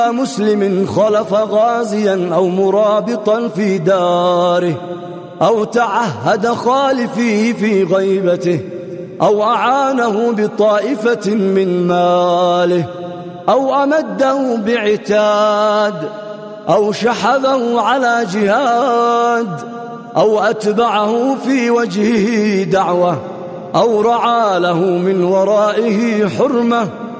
مسلم خلف غازيا أو مرابطا في داره، أو تعهد خالفيه في غيبته، أو أعانه بطائفة من ماله، أو أمده بعتاد، أو شحذه على جهاد، أو أتبعه في وجهه دعوة، أو رعى له من ورائه حرمة،